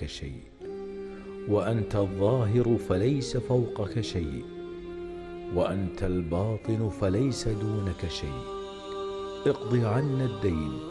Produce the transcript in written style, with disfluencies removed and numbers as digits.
تحتك شيء، وأنت الظاهر فليس فوقك شيء، وأنت الباطن فليس دونك شيء. اقض عنا الدين